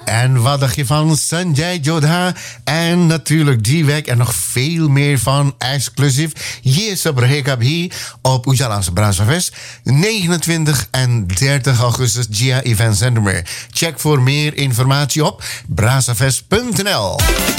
En wat dacht je van Sanjay Jodha? En natuurlijk die week en nog veel meer van exclusief. Hier is op Ujalanse Brassafest. 29 en 30 augustus Gia Event Center. Check voor meer informatie op brassafest.nl.